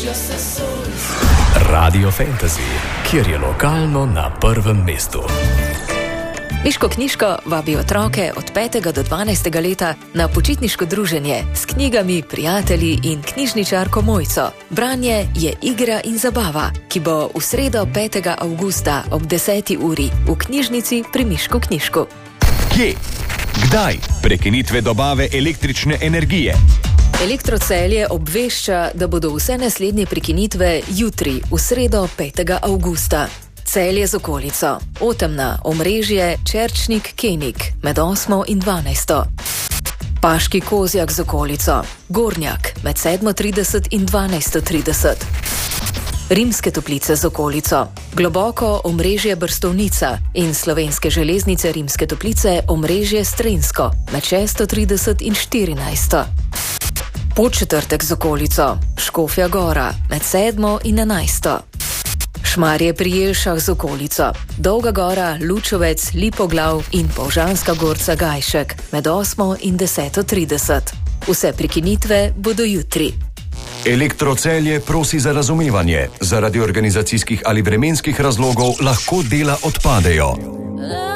Radio Fantasy, kjer je lokalno na prvem mestu. Miško knjižko vabi otroke od 5. do 12. leta na počitniško druženje s knjigami, prijatelji in knjižničarko Mojco. Branje je igra in zabava, ki bo v sredo 5. avgusta ob 10. uri v knjižnici pri Miško knjižku. Kje? Kdaj? Prekinitve dobave električne energije. Elektrocelje obvešča, da bodo vse naslednje prekinitve jutri, v sredo 5. avgusta. Celje z okolico. Otemna, omrežje, Čerčnik, Kenik, med 8. in 12. Paški Kozjak z okolico. Gornjak, med 7.30 in 12.30. Rimske Toplice z okolico. Globoko omrežje Brstovnica in Slovenske železnice Rimske Toplice omrežje Strensko, med 6.30 in 14. Podčetrtek z okolico. Škofja Gora, med 7. in 11. Šmarje pri Jelšah z okolico. Dolga Gora, Lučovec, Lipoglav in Polžanska Gorca Gajšek, med 8. in 10.30. Vse prekinitve bodo jutri. Elektrocelje prosi za razumevanje. Zaradi organizacijskih ali vremenskih razlogov lahko dela odpadejo.